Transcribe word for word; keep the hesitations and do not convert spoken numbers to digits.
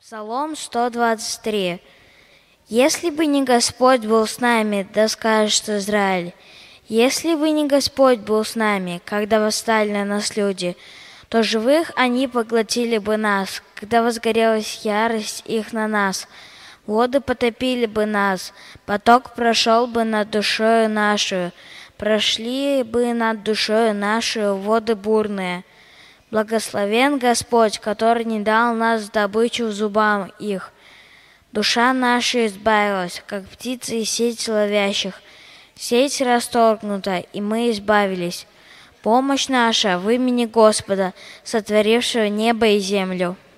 Псалом сто двадцать три. Если бы не Господь был с нами, да скажет Израиль, если бы не Господь был с нами, когда восстали на нас люди, то живых они поглотили бы нас, когда возгорелась ярость их на нас. Воды потопили бы нас, поток прошел бы над душою нашу, прошли бы над душою нашу воды бурные. Благословен Господь, который не дал нас добычу зубам их. Душа наша избавилась, как птицы из сети ловящих. Сеть расторгнута, и мы избавились. Помощь наша в имени Господа, сотворившего небо и землю.